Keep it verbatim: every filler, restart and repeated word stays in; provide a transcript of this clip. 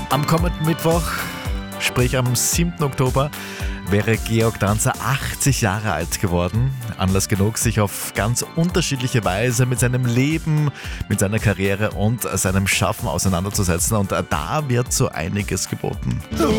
Am kommenden Mittwoch, sprich am siebten Oktober, wäre Georg Danzer achtzig Jahre alt geworden. Anlass genug, sich auf ganz unterschiedliche Weise mit seinem Leben, mit seiner Karriere und seinem Schaffen auseinanderzusetzen. Und da wird so einiges geboten.